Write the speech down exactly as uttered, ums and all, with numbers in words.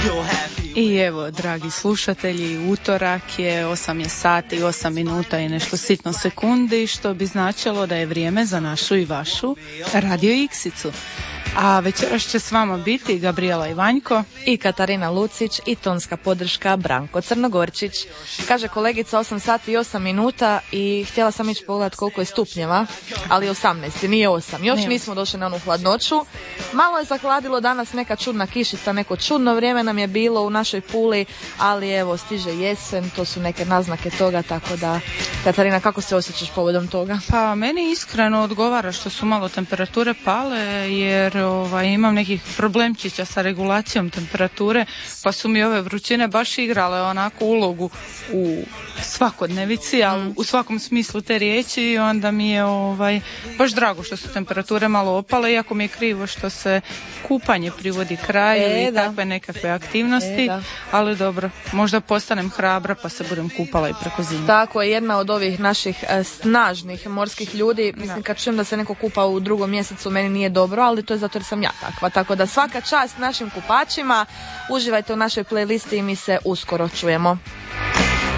I evo, dragi slušatelji, utorak je, osam je sati i osam minuta i nešto sitno sekundi, što bi značilo da je vrijeme za našu i vašu Radio Iksicu. A večeras će s vama biti Gabriela Ivanjko i Katarina Lucić i tonska podrška Branko Crnogorčić. Kaže kolegica osam sati i osam minuta i htjela sam ići pogledati koliko je stupnjeva, ali osamnaest, nije osam. Još nismo došli na onu hladnoću. Malo je zahladilo danas, neka čudna kišica, neko čudno vrijeme nam je bilo u našoj Puli, ali evo stiže jesen, to su neke naznake toga, tako da Katarina, kako se osjećaš povodom toga? Pa meni iskreno odgovara što su malo temperature pale, jer Ovaj, imam nekih problemčića sa regulacijom temperature, pa su mi ove vrućine baš igrale onako ulogu u svakodnevici, ali mm. u svakom smislu te riječi, i onda mi je ovaj, baš drago što su temperature malo opale, iako mi je krivo što se kupanje privodi kraju e, i da. takve nekakve aktivnosti, e, ali dobro, možda postanem hrabra pa se budem kupala i preko zime. Tako je, jedna od ovih naših e, snažnih morskih ljudi, mislim da. kad čujem da se neko kupa u drugom mjesecu, meni nije dobro, ali to je zato jer sam ja takva, tako da svaka čast našim kupačima, uživajte u našoj playlisti i mi se uskoro čujemo.